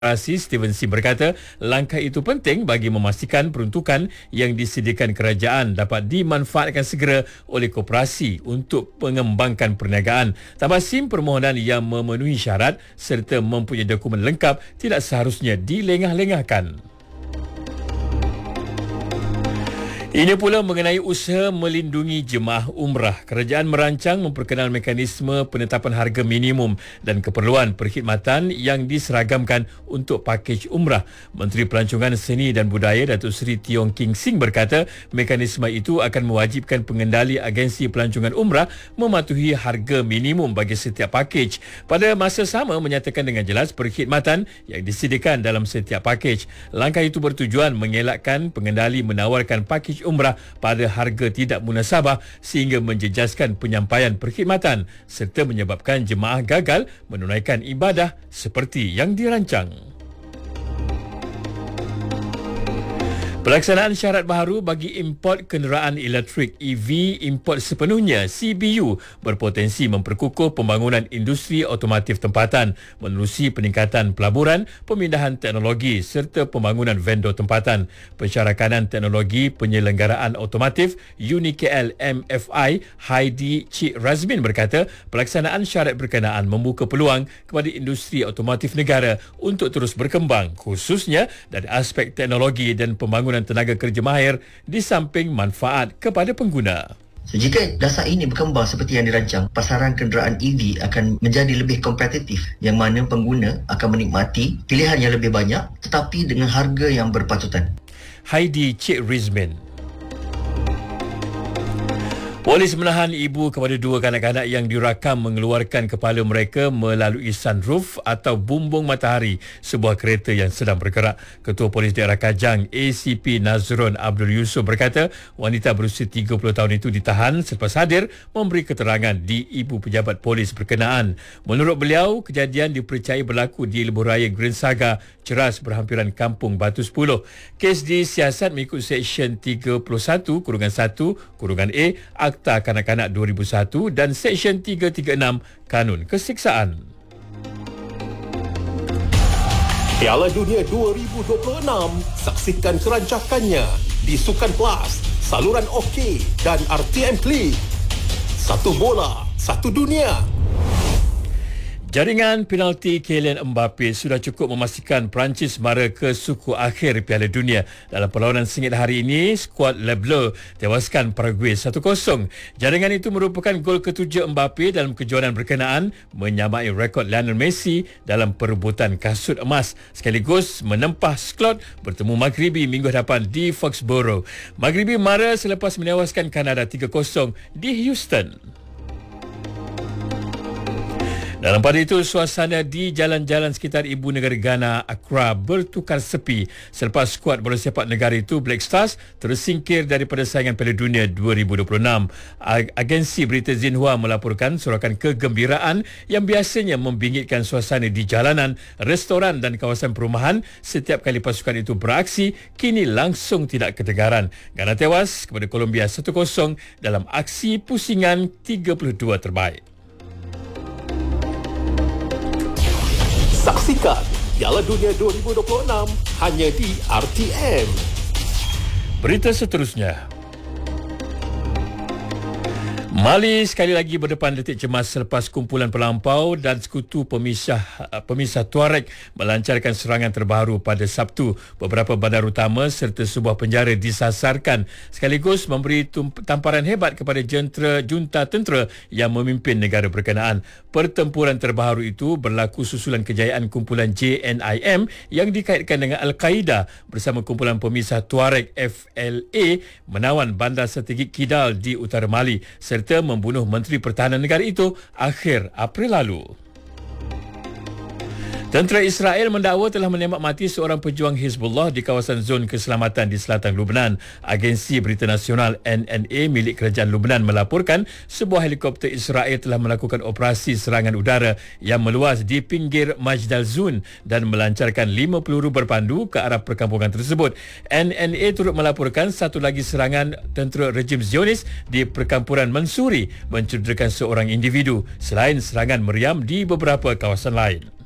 Stephen Sim berkata langkah itu penting bagi memastikan peruntukan yang disediakan kerajaan dapat dimanfaatkan segera oleh koperasi untuk mengembangkan perniagaan. Tambah Sim, permohonan yang memenuhi syarat serta mempunyai dokumen lengkap tidak seharusnya dilengah-lengahkan. Ini pula mengenai usaha melindungi jemaah umrah. Kerajaan merancang memperkenal mekanisme penetapan harga minimum dan keperluan perkhidmatan yang diseragamkan untuk pakej umrah. Menteri Pelancongan Seni dan Budaya Datuk Seri Tiong King Sing berkata mekanisme itu akan mewajibkan pengendali agensi pelancongan umrah mematuhi harga minimum bagi setiap pakej. Pada masa sama menyatakan dengan jelas perkhidmatan yang disediakan dalam setiap pakej. Langkah itu bertujuan mengelakkan pengendali menawarkan pakej umrah pada harga tidak munasabah sehingga menjejaskan penyampaian perkhidmatan serta menyebabkan jemaah gagal menunaikan ibadah seperti yang dirancang. Pelaksanaan syarat baharu bagi import kenderaan elektrik EV import sepenuhnya CBU berpotensi memperkukuh pembangunan industri otomotif tempatan menerusi peningkatan pelaburan, pemindahan teknologi serta pembangunan vendor tempatan. Pensyarakanan Teknologi Penyelenggaraan Otomotif UniKL MFI Heidi Cik Razmin berkata pelaksanaan syarat berkenaan membuka peluang kepada industri otomotif negara untuk terus berkembang khususnya dari aspek teknologi dan pembangunan tenaga kerja mahir di samping manfaat kepada pengguna. So, jika dasar ini berkembang seperti yang dirancang, pasaran kenderaan EV akan menjadi lebih kompetitif yang mana pengguna akan menikmati pilihan yang lebih banyak tetapi dengan harga yang berpatutan. Heidi Cik Rizmin. Polis menahan ibu kepada dua kanak-kanak yang dirakam mengeluarkan kepala mereka melalui sunroof atau bumbung matahari sebuah kereta yang sedang bergerak. Ketua Polis Daerah Kajang ACP Nazrun Abdul Yusuf berkata wanita berusia 30 tahun itu ditahan selepas hadir memberi keterangan di ibu pejabat polis berkenaan. Menurut beliau, kejadian dipercayai berlaku di lebuhraya Green Saga, Ceras berhampiran Kampung Batu 10. Kes disiasat mengikut Seksyen 31-1-A Akta Kanak-Kanak 2001 dan Seksyen 336 Kanun Kesiksaan. Piala Dunia 2026, saksikan kerancakannya di Sukan Plus, saluran OK dan RTM Klik. Satu bola, satu dunia. Jaringan penalti Kylian Mbappe sudah cukup memastikan Perancis mara ke suku akhir Piala Dunia. Dalam perlawanan sengit hari ini, skuad Le Bleu tewaskan Paraguay 1-0. Jaringan itu merupakan gol ketujuh Mbappe dalam kejuaraan berkenaan, menyamai rekod Lionel Messi dalam perebutan kasut emas, sekaligus menempah sklot bertemu Maghribi minggu hadapan di Foxborough. Maghribi mara selepas menewaskan Kanada 3-0 di Houston. Dalam pada itu, suasana di jalan-jalan sekitar ibu negara Ghana, Accra, bertukar sepi selepas skuad bola sepak negara itu, Black Stars, tersingkir daripada saingan Piala Dunia 2026. Agensi berita Xinhua melaporkan sorakan kegembiraan yang biasanya membingitkan suasana di jalanan, restoran dan kawasan perumahan setiap kali pasukan itu beraksi, kini langsung tidak kedengaran. Ghana tewas kepada Colombia 1-0 dalam aksi pusingan 32 terbaik. Saksikan Piala Dunia 2026 hanya di RTM. Berita seterusnya. Mali sekali lagi berdepan detik cemas selepas kumpulan pelampau dan sekutu pemisah Tuareg melancarkan serangan terbaru pada Sabtu. Beberapa bandar utama serta sebuah penjara disasarkan sekaligus memberi tamparan hebat kepada junta tentera yang memimpin negara berkenaan. Pertempuran terbaru itu berlaku susulan kejayaan kumpulan JNIM yang dikaitkan dengan Al-Qaeda bersama kumpulan pemisah Tuareg FLA menawan bandar strategik Kidal di utara Mali serta membunuh Menteri Pertahanan negara itu akhir April lalu. Tentera Israel mendakwa telah menembak mati seorang pejuang Hizbullah di kawasan zon keselamatan di selatan Lubnan. Agensi Berita Nasional NNA milik Kerajaan Lubnan melaporkan sebuah helikopter Israel telah melakukan operasi serangan udara yang meluas di pinggir Majdal Zun dan melancarkan 5 peluru berpandu ke arah perkampungan tersebut. NNA turut melaporkan satu lagi serangan tentera rejim Zionis di perkampungan Mansuri mencederakan seorang individu selain serangan meriam di beberapa kawasan lain.